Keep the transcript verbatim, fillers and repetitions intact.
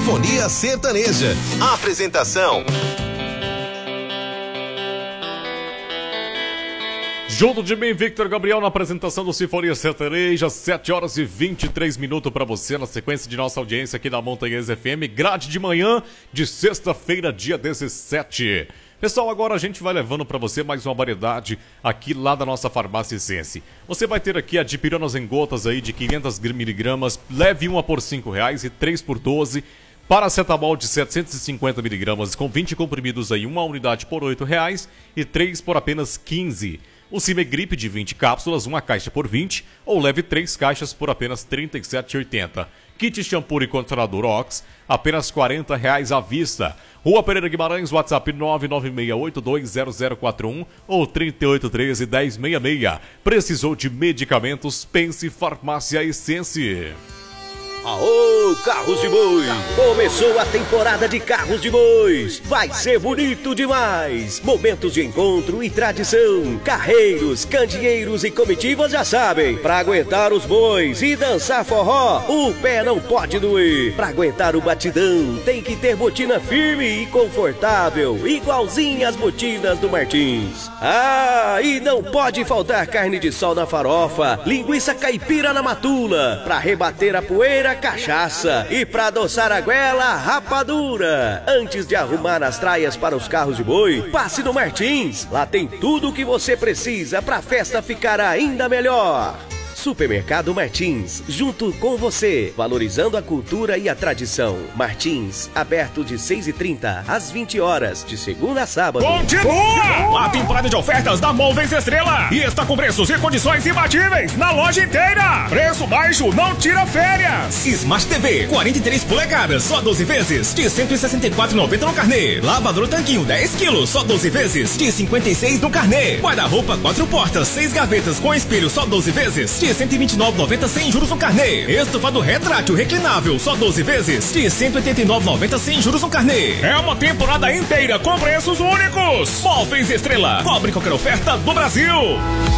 Sinfonia Sertaneja. Apresentação: junto de mim, Victor Gabriel, na apresentação do Sinfonia Sertaneja, sete horas e vinte e três minutos para você, na sequência de nossa audiência aqui da Montanhesa F M, grade de manhã de sexta-feira, dia dezessete. Pessoal, agora a gente vai levando para você mais uma variedade aqui lá da nossa farmácia Essense. Você vai ter aqui a dipiranas em gotas aí de quinhentos miligramas, leve uma por cinco reais e três por doze. Paracetamol de setecentos e cinquenta miligramas com vinte comprimidos aí, uma unidade por oito reais e três por apenas quinze. O Cimegripe de vinte cápsulas, uma caixa por vinte, ou leve três caixas por apenas trinta e sete reais e oitenta centavos. Kit shampoo e condicionador Ox, apenas quarenta reais à vista. Rua Pereira Guimarães, WhatsApp nove nove seis oito dois zero zero quatro um ou trinta e oito treze dez sessenta e seis. Precisou de medicamentos? Pense Farmácia Essense. Aô, Carros de Boi! Começou a temporada de Carros de Bois. Vai ser bonito demais! Momentos de encontro e tradição. Carreiros, candeeiros e comitivas já sabem. Pra aguentar os bois e dançar forró, o pé não pode doer. Pra aguentar o batidão, tem que ter botina firme e confortável, igualzinha as botinas do Martins. Ah, e não pode faltar carne de sol na farofa, linguiça caipira na matula, pra rebater a poeira, cachaça, e pra adoçar a goela, rapadura. Antes de arrumar as traias para os carros de boi, passe no Martins. Lá tem tudo o que você precisa pra festa ficar ainda melhor. Supermercado Martins, junto com você, valorizando a cultura e a tradição. Martins, aberto de seis e trinta às vinte horas, de segunda a sábado. Continua! A temporada de ofertas da Móveis Estrela e está com preços e condições imbatíveis na loja inteira. Preço baixo, não tira férias. Smart T V, quarenta e três polegadas, só doze vezes, de cento e sessenta e quatro reais e noventa centavos no carnê. Lavador Tanquinho, dez quilos, só doze vezes, de cinquenta e seis reais no carnê. Guarda-roupa, quatro portas, seis gavetas com espelho, só doze vezes, de cento e vinte e nove reais e noventa centavos sem juros no carnê. Estofado retrátil reclinável, só doze vezes, de cento e oitenta e nove reais e noventa centavos sem juros no carnê. É uma temporada inteira com preços únicos. Móveis Estrela, cobre qualquer oferta do Brasil.